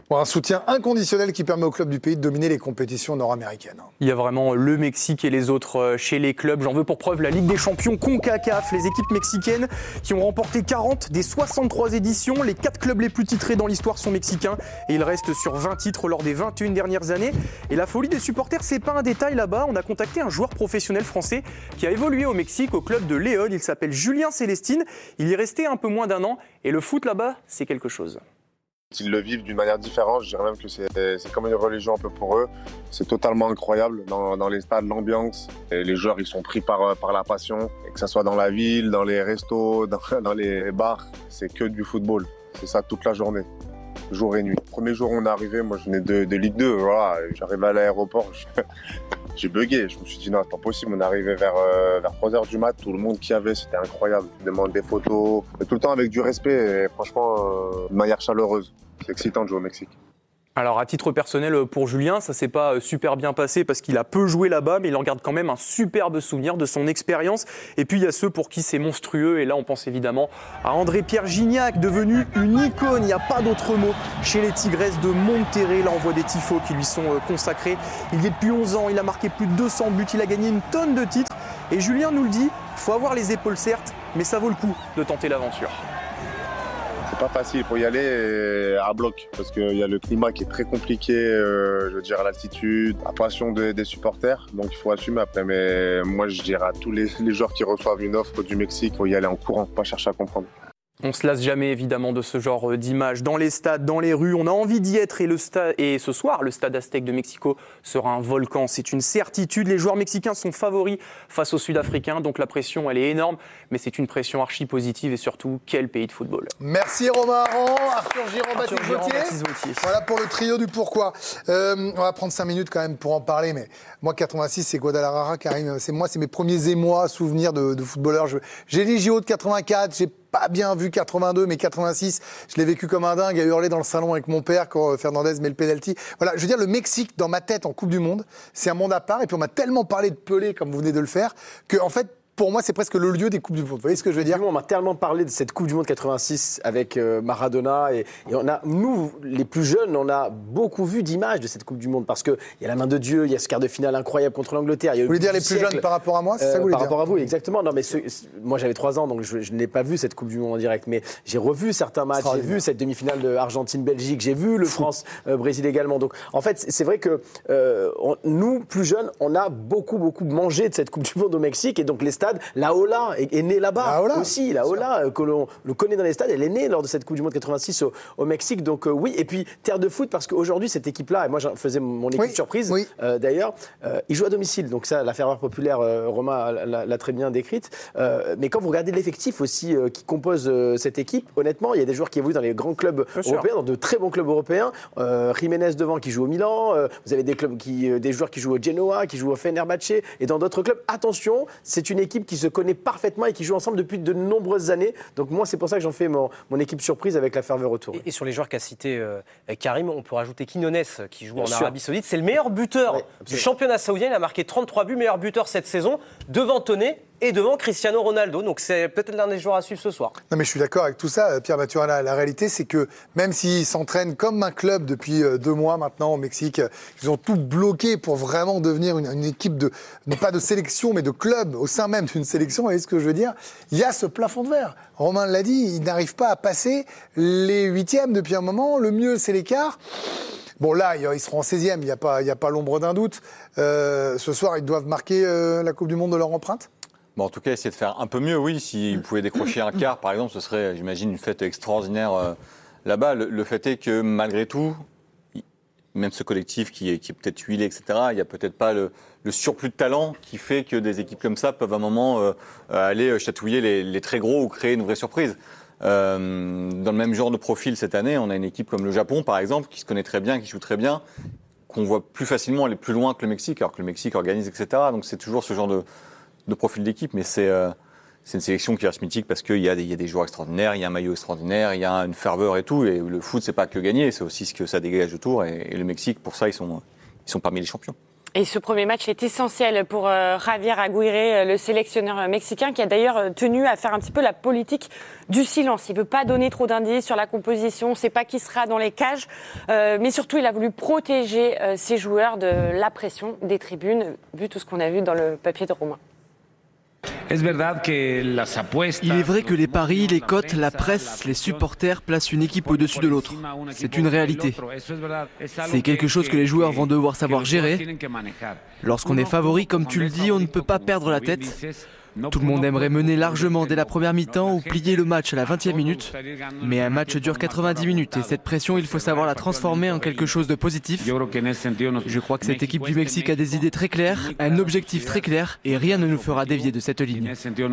Bon, un soutien inconditionnel qui permet au club du pays de dominer les compétitions nord-américaines. Il y a vraiment le Mexique et les autres chez les clubs. J'en veux pour preuve la Ligue des champions CONCACAF. Les équipes mexicaines qui ont remporté 40 des 63 éditions. Les 4 clubs les plus titrés dans l'histoire sont mexicains. Et ils restent sur 20 titres lors des 21 dernières années. Et la folie des supporters, c'est pas un détail là-bas. On a contacté un joueur professionnel français qui a évolué au Mexique, au club de Léon. Il s'appelle Julien Célestine. Il y est resté un peu moins d'un an. Et le foot là-bas, c'est quelque chose. Ils le vivent d'une manière différente, je dirais même que c'est comme une religion un peu pour eux. C'est totalement incroyable dans les stades, l'ambiance. Et les joueurs, ils sont pris par la passion. Et que ce soit dans la ville, dans les restos, dans les bars, c'est que du football. C'est ça toute la journée, jour et nuit. Le premier jour où on est arrivé, moi je venais de Ligue 2, voilà. J'arrivais à l'aéroport, j'ai bugué. Je me suis dit non, c'est pas possible. On est arrivé vers 3h du mat, tout le monde qui avait, c'était incroyable. Ils demandent des photos, mais tout le temps avec du respect et franchement, de manière chaleureuse. C'est excitant de jouer au Mexique. Alors à titre personnel pour Julien, ça s'est pas super bien passé parce qu'il a peu joué là-bas, mais il en garde quand même un superbe souvenir de son expérience. Et puis il y a ceux pour qui c'est monstrueux, et là on pense évidemment à André-Pierre Gignac, devenu une icône, il n'y a pas d'autre mot. Chez les Tigresses de Monterrey, là on voit des tifos qui lui sont consacrés. Il y est depuis 11 ans, il a marqué plus de 200 buts, il a gagné une tonne de titres. Et Julien nous le dit, il faut avoir les épaules certes, mais ça vaut le coup de tenter l'aventure. C'est pas facile, il faut y aller à bloc parce qu'il y a le climat qui est très compliqué, je veux dire l'altitude, la passion des supporters, donc il faut assumer après. Mais moi je dirais à tous les joueurs qui reçoivent une offre du Mexique, il faut y aller en courant, pas chercher à comprendre. On se lasse jamais évidemment de ce genre d'images. Dans les stades, dans les rues, on a envie d'y être et ce soir, le stade Aztec de Mexico sera un volcan. C'est une certitude. Les joueurs mexicains sont favoris face aux Sud-Africains, donc la pression elle est énorme, mais c'est une pression archi positive et surtout, quel pays de football. Merci Romain Aran, Arthur Girand, Baptiste Vautier. Voilà pour le trio du pourquoi. On va prendre 5 minutes quand même pour en parler, mais moi 86 c'est Guadalajara, Karim, c'est mes premiers émois, souvenirs de footballeur. J'ai les JO de 84, j'ai pas bien vu 82, mais 86, je l'ai vécu comme un dingue, à hurler dans le salon avec mon père quand Fernandez met le penalty. Voilà, je veux dire, le Mexique, dans ma tête, en Coupe du Monde, c'est un monde à part. Et puis on m'a tellement parlé de Pelé, comme vous venez de le faire, que en fait, pour moi, c'est presque le lieu des Coupes du Monde. Vous voyez ce que je veux dire ? On m'a tellement parlé de cette Coupe du Monde 86 avec Maradona. Et on a, nous, les plus jeunes, on a beaucoup vu d'images de cette Coupe du Monde. Parce qu'il y a la main de Dieu, il y a ce quart de finale incroyable contre l'Angleterre. Vous voulez dire les plus jeunes par rapport à moi ? C'est ça que vous voulez dire ? Par rapport à vous, exactement. Non, mais moi, j'avais 3 ans, donc je n'ai pas vu cette Coupe du Monde en direct. Mais j'ai revu certains matchs. J'ai vu cette demi-finale de Argentine-Belgique. J'ai vu le France-Brésil également. Donc, en fait, c'est vrai que nous, plus jeunes, on a beaucoup mangé de cette Coupe du Monde au Mexique. Et donc, les stades, la Ola est née là-bas aussi. La Ola, que l'on le connaît dans les stades, elle est née lors de cette Coupe du Monde 86 au Mexique. Donc oui, et puis terre de foot, parce qu'aujourd'hui, cette équipe-là, et moi j'en faisais mon équipe surprise d'ailleurs, ils jouent à domicile. Donc ça, la ferveur populaire, Romain l'a très bien décrite. Mais quand vous regardez l'effectif aussi qui compose cette équipe, honnêtement, il y a des joueurs qui évoluent dans les grands clubs européens, dans de très bons clubs européens. Jiménez devant qui joue au Milan, vous avez des joueurs qui jouent au Genoa, qui jouent au Fenerbahçe et dans d'autres clubs. Attention, c'est une équipe qui se connaît parfaitement et qui jouent ensemble depuis de nombreuses années. Donc moi, c'est pour ça que j'en fais mon équipe surprise avec la ferveur autour. Et sur les joueurs qu'a cité Karim, on peut rajouter Quinones qui joue en Arabie Saoudite. C'est le meilleur buteur du championnat saoudien. Il a marqué 33 buts, meilleur buteur cette saison, devant Toné et devant Cristiano Ronaldo. Donc c'est peut-être l'un des joueurs à suivre ce soir. Non mais je suis d'accord avec tout ça, Pierre Maturana. La réalité, c'est que même s'ils s'entraînent comme un club depuis 2 mois maintenant au Mexique, ils ont tout bloqué pour vraiment devenir une équipe non pas de sélection, mais de club au sein même d'une sélection. Vous voyez ce que je veux dire ? Il y a ce plafond de verre. Romain l'a dit, ils n'arrivent pas à passer les 8e depuis un moment. Le mieux, c'est l'écart. Bon, là, ils seront en 16e, il n'y a pas l'ombre d'un doute. Ce soir, ils doivent marquer la Coupe du Monde de leur empreinte ? Bon, en tout cas, essayer de faire un peu mieux, oui. S'ils pouvaient décrocher un quart, par exemple, ce serait, j'imagine, une fête extraordinaire là-bas. Le fait est que, malgré tout, même ce collectif qui est peut-être huilé, etc., il n'y a peut-être pas le surplus de talent qui fait que des équipes comme ça peuvent à un moment aller chatouiller les très gros ou créer une vraie surprise. Dans le même genre de profil cette année, on a une équipe comme le Japon, par exemple, qui se connaît très bien, qui joue très bien, qu'on voit plus facilement aller plus loin que le Mexique, alors que le Mexique organise, etc. Donc c'est toujours ce genre de profil d'équipe, mais c'est une sélection qui reste mythique parce qu'il y a des joueurs extraordinaires, il y a un maillot extraordinaire, il y a une ferveur et tout. Et le foot, c'est pas que gagner, c'est aussi ce que ça dégage autour. Et le Mexique, pour ça, ils sont parmi les champions. Et ce premier match est essentiel pour Javier Aguirre, le sélectionneur mexicain, qui a d'ailleurs tenu à faire un petit peu la politique du silence. Il ne veut pas donner trop d'indices sur la composition, on ne sait pas qui sera dans les cages, mais surtout il a voulu protéger ses joueurs de la pression des tribunes, vu tout ce qu'on a vu dans le papier de Romain. Il est vrai que les paris, les cotes, la presse, les supporters placent une équipe au-dessus de l'autre. C'est une réalité. C'est quelque chose que les joueurs vont devoir savoir gérer. Lorsqu'on est favori, comme tu le dis, on ne peut pas perdre la tête. Tout le monde aimerait mener largement dès la première mi-temps ou plier le match à la 20e minute. Mais un match dure 90 minutes et cette pression, il faut savoir la transformer en quelque chose de positif. Je crois que cette équipe du Mexique a des idées très claires, un objectif très clair et rien ne nous fera dévier de cette ligne.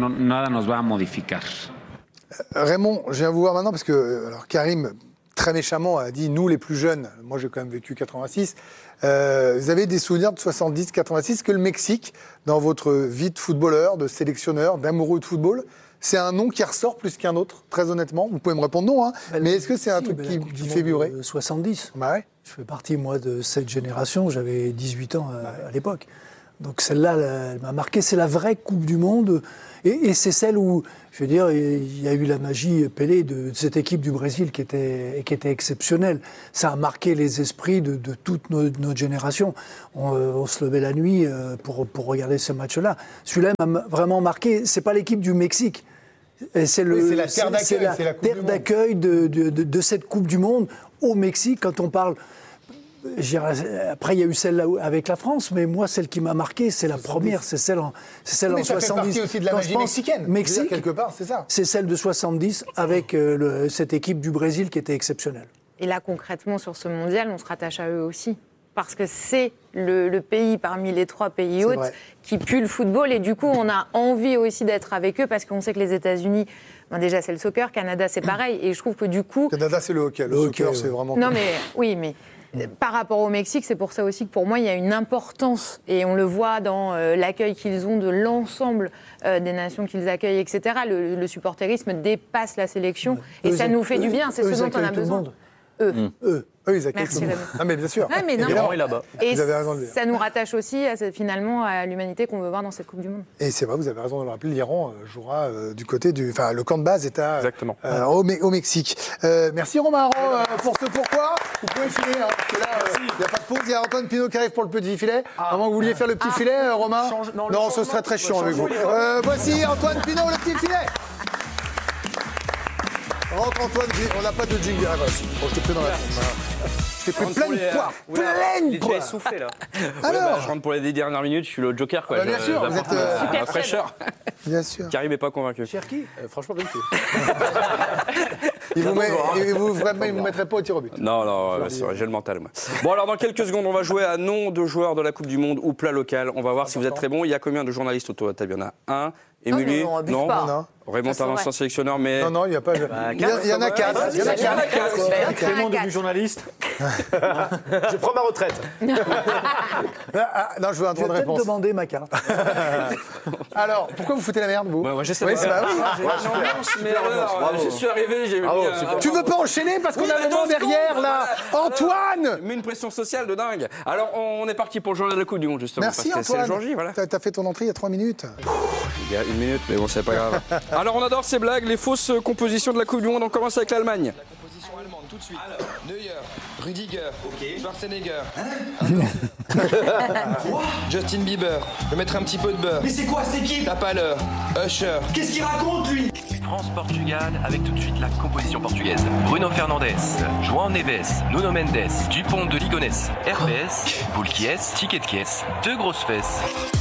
Raymond, je viens vous voir maintenant parce que Karim, très méchamment, a dit nous les plus jeunes, moi j'ai quand même vécu 86, vous avez des souvenirs de 70-86 que le Mexique, dans votre vie de footballeur, de sélectionneur, d'amoureux de football, c'est un nom qui ressort plus qu'un autre, très honnêtement. Vous pouvez me répondre non, hein, mais est-ce que c'est un truc qui fait vibrer 70. Bah ouais. Je fais partie, moi, de cette génération. J'avais 18 ans à l'époque. Donc celle-là, elle m'a marqué. C'est la vraie Coupe du Monde. Et c'est celle où, je veux dire, il y a eu la magie Pelé de cette équipe du Brésil qui était exceptionnelle. Ça a marqué les esprits de toute notre génération. On se levait la nuit pour regarder ce match-là. Celui-là m'a vraiment marqué. C'est pas l'équipe du Mexique. C'est la terre d'accueil de cette Coupe du Monde au Mexique. Quand on parle... Après, il y a eu celle-là avec la France, mais moi, celle qui m'a marqué, c'est la première, c'est celle en 70. Mais ça fait partie aussi de la magie mexicaine. Mexique, quelque part, c'est ça. C'est celle de 70 avec cette équipe du Brésil qui était exceptionnelle. Et là, concrètement, sur ce mondial, on se rattache à eux aussi. Parce que c'est le pays parmi les 3 pays hôtes qui pue le football. Et du coup, on a envie aussi d'être avec eux parce qu'on sait que les États-Unis, déjà, c'est le soccer. Canada, c'est pareil. Et je trouve que du coup... Canada, c'est le hockey. Le soccer, c'est vraiment... Non, mais oui, mais... Par rapport au Mexique, c'est pour ça aussi que pour moi, il y a une importance, et on le voit dans l'accueil qu'ils ont de l'ensemble des nations qu'ils accueillent, etc. Le supporterisme dépasse la sélection, et ça nous fait du bien, c'est ce dont on a besoin. Eux, ils accueillent tout le monde. Ah, mais bien sûr. Ouais, mais non, est là-bas. Et vous avez raison de le dire. Ça nous rattache aussi finalement à l'humanité qu'on veut voir dans cette Coupe du Monde. Et c'est vrai, vous avez raison de le rappeler, l'Iran jouera du côté du... Enfin, le camp de base est au Mexique. Merci Romain Aron pour ce pourquoi. Vous pouvez filer, hein, parce que là, il n'y a pas de pause. Il y a Antoine Pinault qui arrive pour le petit filet. À moins que vous vouliez faire le petit filet, Romain. Non, ce serait très chiant avec vous. Voici Antoine Pinault, le petit filet. Rentre Antoine, on n'a pas de jingle. Ah, voici. Bon, je t'ai pris dans la Je t'ai pris plein de poids. Plein de poids. Essoufflé, là. Alors, je rentre pour les 10 dernières minutes, je suis le joker, quoi. Bien sûr, vous êtes la fraîcheur. Bien sûr. Karim n'est pas convaincu. Cherki, franchement, bien que. Il vous mettrait pas au tir au but. Non, c'est vrai, j'ai le mental, moi. Bon, alors, dans quelques secondes, on va jouer à nom de joueurs de la Coupe du Monde ou plat local. On va voir si vous êtes très bon. Il y a combien de journalistes autour de la table? Il y en a un. Émilie, non. Raymond, un ancien sélectionneur, mais... Non, il n'y a pas... Il y en a 4. Il y en a 4. Clément, début journaliste. Je prends ma retraite. Non, je veux un droit de réponse. Je vais peut-être demander ma carte. Alors, pourquoi vous foutez la merde, vous? Moi, je sais pas. Je suis arrivé, j'ai... Tu veux pas enchaîner parce qu'on a le nom derrière, là? Antoine! Mais une pression sociale de dingue. Alors, on est parti pour le journal de la Coupe du Monde, justement. Merci, parce que Antoine. c'est le jour J, voilà. T'as fait ton entrée il y a 3 minutes. Il y a 1 minute, mais bon, c'est pas grave. Alors, on adore ces blagues, les fausses compositions de la Coupe du Monde. On commence avec l'Allemagne. La composition allemande, tout de suite. Neuer, Rüdiger, Schwarzenegger. Justin Bieber. Je vais mettre un petit peu de beurre. Mais c'est quoi cette équipe? T'as pas l'heure. Usher. Qu'est-ce qu'il raconte, lui? France-Portugal avec tout de suite la composition portugaise. Bruno Fernandes, João Neves, Nuno Mendes, Dupont de Ligonnès, RPS, Boulquies, Ticket de Kies, deux grosses fesses.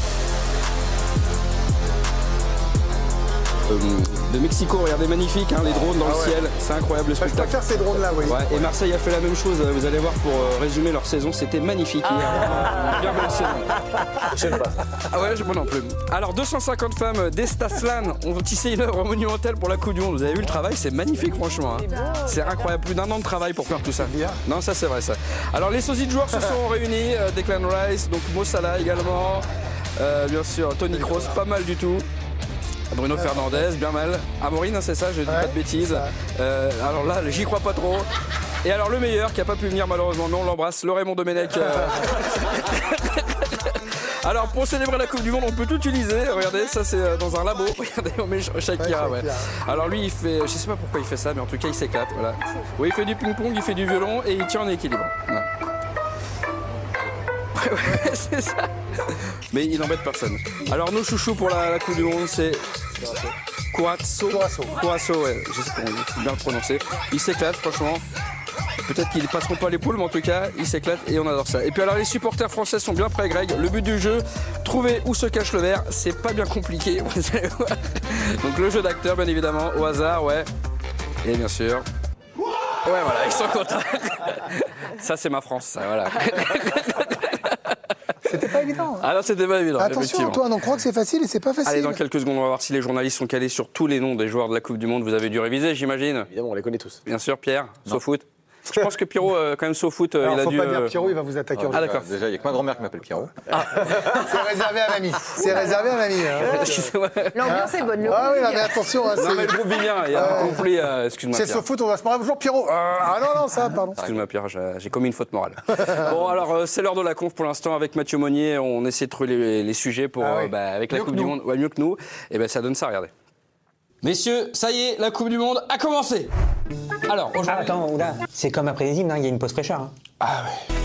De Mexico, regardez, magnifique, hein, les drones dans le ciel, c'est incroyable le spectacle. Je préfère ces drones-là, oui. Ouais, et Marseille a fait la même chose, vous allez voir, pour résumer leur saison, c'était magnifique hier. Bien belle saison. Je sais pas. Ah ouais, moi non plus. Alors, 250 femmes d'Estaslan ont tissé une œuvre monumentale pour la Coupe du Monde. Vous avez vu le travail, c'est magnifique, franchement. Hein. C'est incroyable, plus d'1 an de travail pour faire tout ça. Non, ça c'est vrai, ça. Alors, les sosies de joueurs se sont réunis, Declan Rice, donc Mo Salah également, bien sûr, Toni Kroos, pas mal du tout. Bruno Fernandes, bien mal. Amorine, c'est ça, je dis pas de bêtises. Alors là, j'y crois pas trop. Et alors le meilleur, qui a pas pu venir malheureusement, mais on l'embrasse, le Raymond Domenech. Alors, pour célébrer la Coupe du Monde, on peut tout utiliser. Regardez, ça c'est dans un labo. Regardez, on met Shakira. Ouais. Alors lui, il fait, je sais pas pourquoi il fait ça, mais en tout cas, il s'éclate. Voilà. Oui, il fait du ping-pong, il fait du violon et il tient en équilibre. Voilà. Ouais, c'est ça. Mais il n'embête personne. Alors nos chouchous pour la Coupe du Monde, c'est Curaçao, ouais, je sais pas bien le prononcer. Il s'éclate, franchement. Peut-être qu'ils ne passeront pas les poules, mais en tout cas, ils s'éclatent et on adore ça. Et puis alors, les supporters français sont bien prêts, Greg. Le but du jeu, trouver où se cache le verre. C'est pas bien compliqué. Donc le jeu d'acteur, bien évidemment, au hasard, ouais. Et bien sûr... Ouais, voilà, ils sont contents. Ça, c'est ma France, ça, voilà. C'était pas évident. Ah non, c'était pas évident. Attention, Antoine, on croit que c'est facile et c'est pas facile. Allez, dans quelques secondes, on va voir si les journalistes sont calés sur tous les noms des joueurs de la Coupe du Monde. Vous avez dû réviser, j'imagine. Évidemment, on les connaît tous. Bien sûr, Pierre, SoFoot. Je pense que Pierrot, quand même, SoFoot, Alors, il a faut dû... pas dire Pierrot, il va vous attaquer. Ah d'accord. Déjà, il n'y a que ma grand-mère qui m'appelle Pierrot. C'est réservé à mamie. C'est réservé à mamie. L'ambiance est bonne. Ah oui, mais attention. Non, mais le groupe vit bien. Il y a un conflit. Excuse-moi, C'est Pierre. SoFoot, on va se marrer. Bonjour Pierrot. Ah non, ça, pardon. Excuse-moi, Pierre, j'ai commis une faute morale. Bon, alors, c'est l'heure de la conf pour l'instant. Avec Mathieu Monnier, on essaie de trouver les sujets pour, avec la Coupe du Monde. Ouais, mieux que nous. Et ben, ça donne ça, regardez. Messieurs, ça y est, la Coupe du Monde a commencé. Alors, aujourd'hui... attends, oula, c'est comme après les hymnes, il y a une pause fraîcheur. Hein. Ah ouais.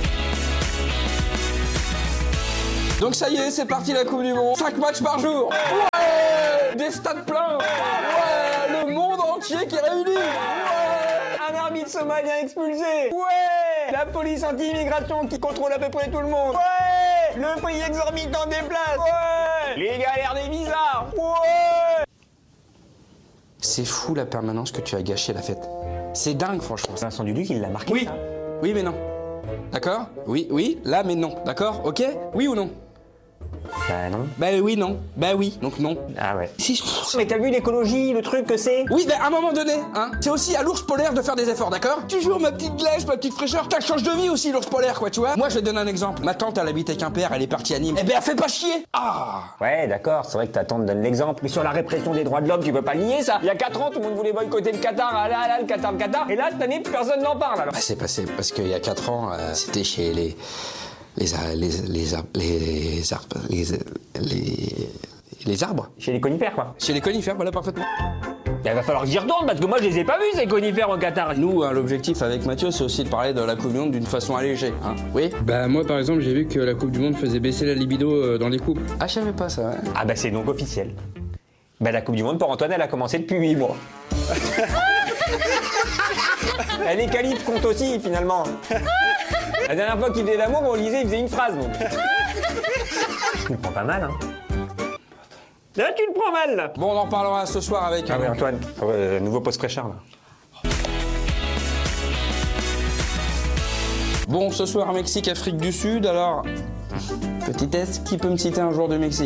Donc ça y est, c'est parti la Coupe du Monde. 5 matchs par jour. Ouais, des stades pleins. Ouais, le monde entier qui est réuni. Ouais, un arbitre somalien expulsé. Ouais, la police anti-immigration qui contrôle à peu près tout le monde. Ouais, le prix exorbitant des places. Ouais, les galères des visas. Ouais. C'est fou la permanence que tu as gâché la fête. C'est dingue franchement. Vincent Duluc, il l'a marqué. Oui, ça. oui mais non. D'accord ? Oui, là mais non. D'accord ? Ok ? Oui ou non ? Bah non. Bah oui, non. Bah oui, donc non. Ah ouais. Si. Mais t'as vu l'écologie, le truc que c'est ? Oui, mais à un moment donné, hein, c'est aussi à l'ours polaire de faire des efforts, d'accord ? Toujours ma petite glace, ma petite fraîcheur. T'as change de vie aussi, l'ours polaire, quoi, tu vois ? Moi, je vais te donner un exemple. Ma tante, elle habite à Quimper, elle est partie à Nîmes. Eh ben, elle fait pas chier. Ah ! Ouais, d'accord, c'est vrai que ta tante donne l'exemple. Mais sur la répression des droits de l'homme, tu peux pas le nier, ça. Il y a 4 ans, tout le monde voulait boycotter le Qatar. Ah là, le Qatar. Et là, cette année, personne n'en parle, alors. Bah, c'est passé parce qu'il y a 4 ans, c'était chez les arbres. Chez les conifères, quoi. Chez les conifères, voilà, parfaitement. Il va falloir que j'y retourne parce que moi je les ai pas vus ces conifères au Qatar. Nous, hein, l'objectif avec Mathieu, c'est aussi de parler de la Coupe du Monde d'une façon allégée. Hein. Oui. Bah moi par exemple, j'ai vu que la Coupe du Monde faisait baisser la libido dans les couples. Ah, je savais pas ça. Ouais. Ah bah c'est donc officiel. Bah la Coupe du Monde pour Antoine, elle a commencé depuis 8 mois. Elle est qualif compte aussi finalement. La dernière fois qu'il faisait l'amour, on lisait, il faisait une phrase donc. Tu le prends pas mal, hein. Là, tu le prends mal, là. Bon, on en reparlera ce soir avec... Ah oui, Antoine, nouveau post fraîcheur, là. Bon, ce soir, Mexique, Afrique du Sud, alors... Petit test, qui peut me citer un joueur de Mexique ?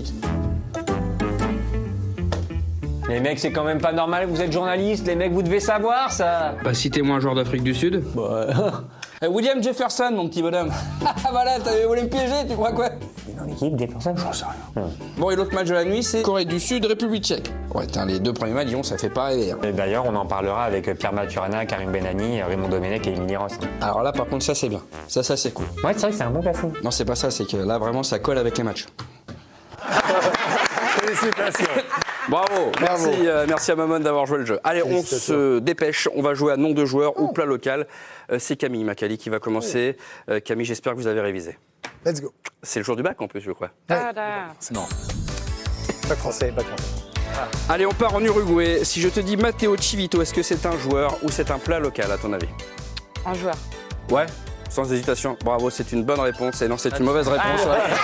Les mecs, c'est quand même pas normal, vous êtes journaliste, les mecs, vous devez savoir, ça. Bah, citez-moi un joueur d'Afrique du Sud. William Jefferson, mon petit bonhomme. Voilà, t'avais voulu me piéger, tu crois quoi ? Dans l'équipe, Jefferson, j'en sais rien. Bon, et l'autre match de la nuit, c'est Corée du Sud, République tchèque. Ouais, les 2 premiers matchs, disons, ça fait pas rêver. Hein. Et d'ailleurs, on en parlera avec Pierre Maturana, Karim Benani, Raymond Domenech et Émilie Ross. Alors là, par contre, ça, c'est bien. Ça, c'est cool. Ouais, c'est vrai que c'est un bon placement. Non, c'est pas ça, c'est que là, vraiment, ça colle avec les matchs. Félicitations. Bravo. Merci à Mamon d'avoir joué le jeu. Allez, on se dépêche, on va jouer à nom de joueur ou plat local. C'est Camille Macali qui va commencer. Camille, j'espère que vous avez révisé. Let's go. C'est le jour du bac en plus, je crois. Non. Bac français. Allez, on part en Uruguay. Si je te dis Matteo Chivito, est-ce que c'est un joueur ou c'est un plat local à ton avis ? Un joueur. Ouais, sans hésitation. Bravo, c'est une bonne réponse. Et non, c'est une mauvaise réponse.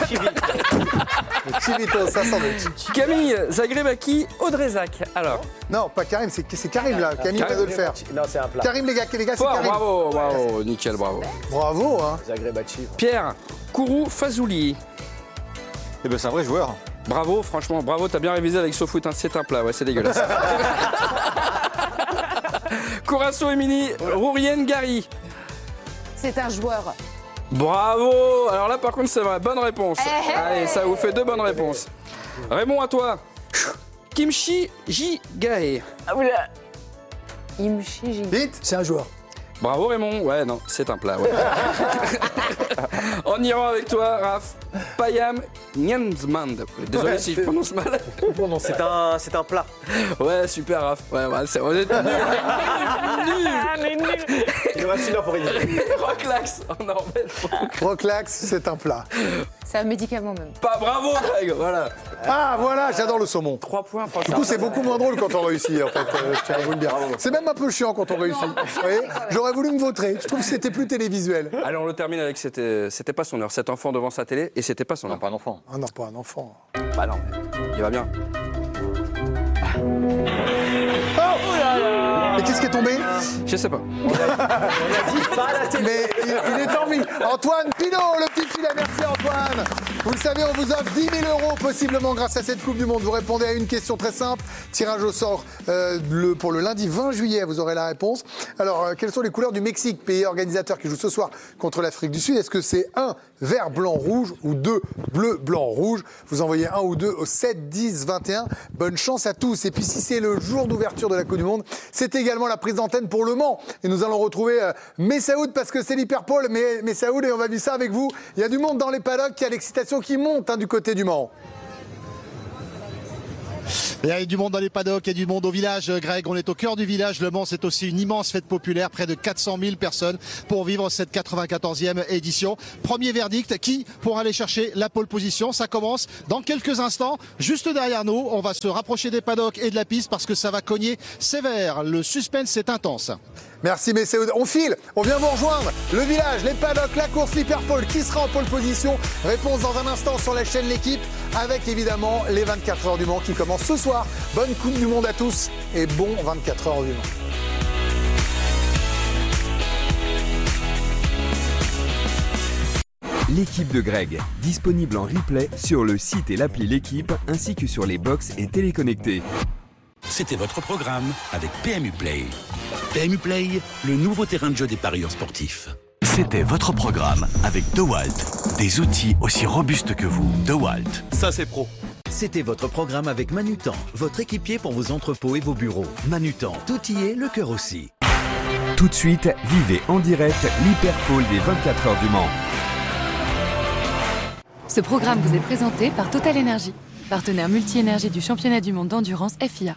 Chivito, ça sans doute. Camille Zagrebaki Odrezak. Alors. Non, pas Karim, c'est Karim là. Camille vient de le faire. Non, c'est un plat. Karim, les gars, c'est Fort, Karim. bravo, nickel, bravo. Bravo, hein. Zagrebachi. Pierre Kourou Fazouli. Eh ben c'est un vrai joueur. Bravo, franchement, bravo, t'as bien révisé avec SoFoot, hein, c'est un plat, ouais, c'est dégueulasse. Curaçao Émilie Rourienne Gary. C'est un joueur. Bravo. Alors là, par contre, c'est vrai, bonne réponse. Allez, ça vous fait 2 bonnes réponses. Raymond, à toi. Kimchi Jigae. Kimchi Jigae. Vite, c'est un joueur. Bravo Raymond. Ouais, non, c'est un plat. Ouais. En Iran avec toi, Raph. Payam Niamzmand. Désolé si je prononce mal. C'est un plat. Ouais, super Raph. Ouais, c'est nul. Il nous reste 1 heure pour rédiger. Rocklax en Norvège. Rocklax, c'est un plat. C'est un médicament même. Pas bravo Greg, voilà. Ah voilà, j'adore le saumon. 3 points, Du franchement. coup, c'est beaucoup moins drôle quand on réussit, en fait. Je tiens à vous le dire. C'est même un peu chiant quand on réussit. Vous voyez, j'aurais voulu me vautrer. Je trouve que c'était plus télévisuel. Allez, on le termine avec c'était pas son heure. Cet enfant devant sa télé et c'était pas son heure. Non, pas un enfant. Ah non, pas un enfant. Bah non, il va bien. Mais qu'est-ce qui est tombé? Je sais pas. Mais il est en vie. Antoine Pinault, le petit filet. Merci Antoine. Vous le savez, on vous offre 10 000 € possiblement grâce à cette Coupe du Monde. Vous répondez à une question très simple. Tirage au sort pour le lundi 20 juillet. Vous aurez la réponse. Alors, quelles sont les couleurs du Mexique, pays organisateur qui joue ce soir contre l'Afrique du Sud? Est-ce que c'est 1, vert, blanc, rouge ou 2, bleu, blanc, rouge? Vous envoyez 1 ou 2 au 7, 10, 21. Bonne chance à tous. Et puis, si c'est le jour d'ouverture de la Coupe du Monde, c'est également la prise d'antenne pour Le Mans. Et nous allons retrouver Messaoud parce que c'est l'Hyperpole. Mais Messaoud, et on va vivre ça avec vous. Il y a du monde dans les paddocks, il y a l'excitation qui monte du côté du Mans. Il y a du monde dans les paddocks, il y a du monde au village, Greg. On est au cœur du village. Le Mans, c'est aussi une immense fête populaire. Près de 400 000 personnes pour vivre cette 94e édition. Premier verdict, qui pourra aller chercher la pole position? Ça commence dans quelques instants. Juste derrière nous, on va se rapprocher des paddocks et de la piste parce que ça va cogner sévère. Le suspense est intense. Merci Messaoud. On file, on vient vous rejoindre. Le village, les paddocks, la course, l'Hyperpole. Qui sera en pole position? Réponse dans un instant sur la chaîne L'équipe. Avec évidemment les 24 heures du Mans qui commencent ce soir. Bonne Coupe du Monde à tous et bon 24 heures du Mans. L'équipe de Greg, disponible en replay sur le site et l'appli L'équipe ainsi que sur les box et téléconnectés. C'était votre programme avec PMU Play. PMU Play, le nouveau terrain de jeu des parieurs sportifs. C'était votre programme avec DeWalt. Des outils aussi robustes que vous. DeWalt. Ça, c'est pro. C'était votre programme avec Manutan, votre équipier pour vos entrepôts et vos bureaux. Manutan, tout y est, le cœur aussi. Tout de suite, vivez en direct l'Hyperpole des 24 heures du Mans. Ce programme vous est présenté par Total Energy, partenaire multi-énergie du championnat du monde d'endurance FIA.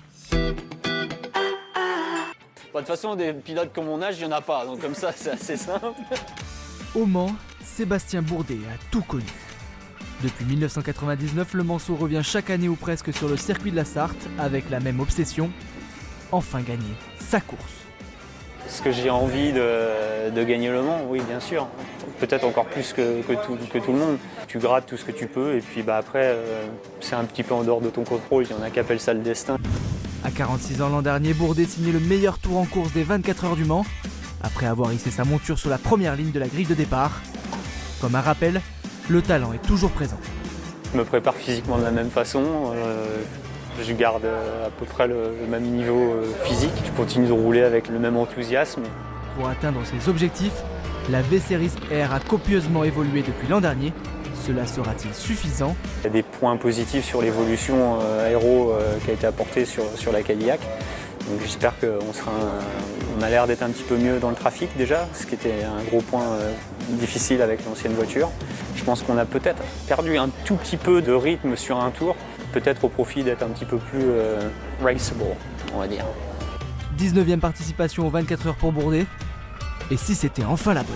De toute façon, des pilotes comme mon âge, il n'y en a pas, donc comme ça, c'est assez simple. Au Mans, Sébastien Bourdet a tout connu. Depuis 1999, le Manceau revient chaque année ou presque sur le circuit de la Sarthe avec la même obsession, enfin gagner sa course. Est-ce que j'ai envie de gagner le Mans? Oui, bien sûr. Peut-être encore plus que tout le monde. Tu grattes tout ce que tu peux et puis après, c'est un petit peu en dehors de ton contrôle. Il y en a qui appellent ça le destin. À 46 ans l'an dernier, Bourdet signait le meilleur tour en course des 24 heures du Mans, après avoir hissé sa monture sur la première ligne de la grille de départ. Comme un rappel, le talent est toujours présent. Je me prépare physiquement de la même façon. Je garde à peu près le même niveau physique. Je continue de rouler avec le même enthousiasme. Pour atteindre ses objectifs, la V-Series R a copieusement évolué depuis l'an dernier. Cela sera-t-il suffisant? Il y a des points positifs sur l'évolution aéro qui a été apportée sur la Cadillac. Donc j'espère qu'on a l'air d'être un petit peu mieux dans le trafic déjà, ce qui était un gros point difficile avec l'ancienne voiture. Je pense qu'on a peut-être perdu un tout petit peu de rythme sur un tour, peut-être au profit d'être un petit peu plus raceable, on va dire. 19e participation aux 24 heures pour Bourdet. Et si c'était enfin la bonne?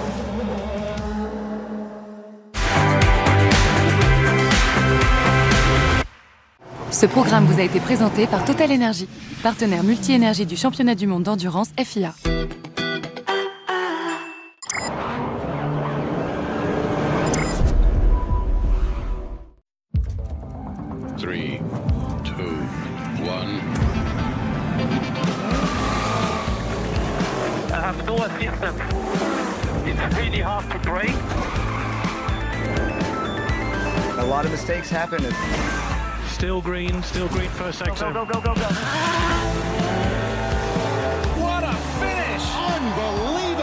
Ce programme vous a été présenté par Total Energy, partenaire multi-énergie du championnat du monde d'endurance FIA. Three, two, one. Door system. It's really hard to brake. A lot of mistakes happen. Still green first sector. Go, go, go, go, go. What a finish! Unbelievable!